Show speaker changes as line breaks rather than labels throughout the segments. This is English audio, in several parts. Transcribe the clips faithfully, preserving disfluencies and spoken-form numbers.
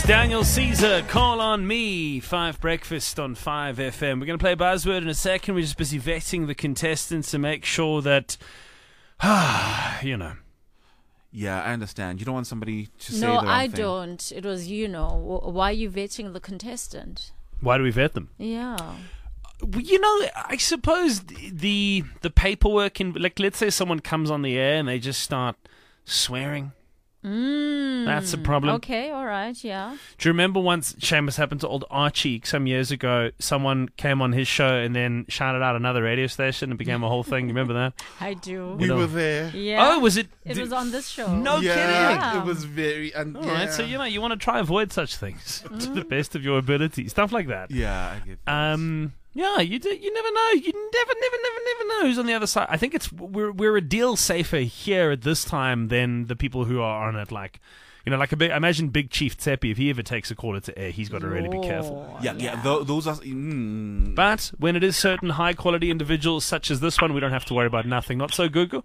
Daniel Caesar, Call on Me, Five Breakfast on five F M. We're going to play a buzzword in a second. We're just busy vetting the contestants to make sure that, you know.
Yeah, I understand. You don't want somebody to say
No,
the wrong
I
thing.
don't. It was you know. Wh- Why are you vetting the contestant?
Why do we vet them?
Yeah.
Well, you know, I suppose the the paperwork, in, like, let's say someone comes on the air and they just start swearing.
Mm.
That's a problem.
Okay, all right, yeah.
Do you remember once, Seamus, happened to old Archie some years ago, someone came on his show and then shouted out another radio station and became a whole thing? You remember that?
I do.
We
You know.
were there.
Yeah.
Oh, was it?
It
did-
was on this show.
No
yeah,
kidding.
Yeah.
It was very... And,
All
yeah.
right, so, you know, you want to try avoid such things to the best of your ability. Stuff like that.
Yeah, I get that.
Um, yeah, you do, you never know. You never, never, never, never know who's on the other side. I think it's we're we're a deal safer here at this time than the people who are on it. Like, you know, like a big, imagine Big Chief Tsepi. If he ever takes a caller to air, he's got to really be careful.
Oh,
yeah, yeah, tho- those are... Mm,
But when it is certain high quality individuals such as this one, we don't have to worry about nothing. Not so, Gugu.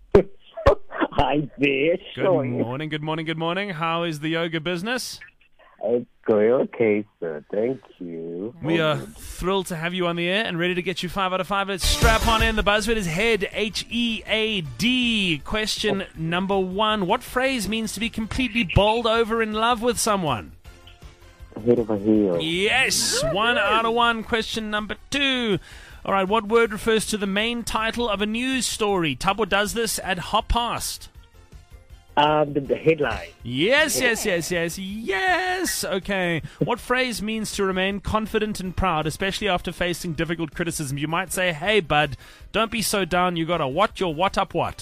Hi there,
Good
showing.
morning, good morning, good morning. How is the yoga business?
It's going okay, sir. Thank you.
We are thrilled to have you on the air and ready to get you five out of five. Let's strap on in. The buzzword is head, H E A D. Question number one. What phrase means to be completely bowled over in love with someone?
Head over heel.
Yes, one out of one. Question number two. All right, what word refers to the main title of a news story? Tabo does this at half past.
Um, the, the headline.
Yes, yes, yes, yes, yes. Okay. What phrase means to remain confident and proud, especially after facing difficult criticism? You might say, hey, bud, don't be so down. You got to what your what up what?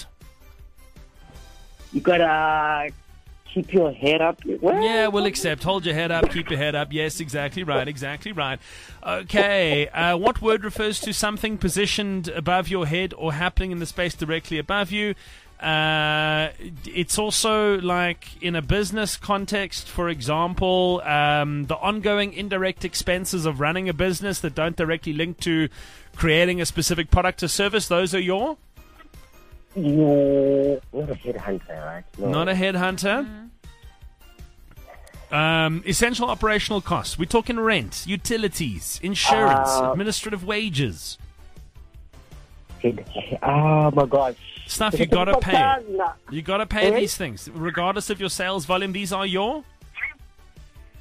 You gotta keep your head up. Well,
Yeah, we'll accept. Hold your head up. Keep your head up. Yes, exactly right. Exactly right. Okay. Uh, what word refers to something positioned above your head or happening in the space directly above you? Uh, it's also like in a business context, for example, um, the ongoing indirect expenses of running a business that don't directly link to creating a specific product or service. Those are your?
No, not a headhunter, right? No.
Not a headhunter. Um, essential operational costs. We're talking rent, utilities, insurance,
Uh,
administrative wages.
Head, oh my God.
Stuff you gotta pay.
No.
You gotta pay
Eh?
these things. Regardless of your sales volume, these are your?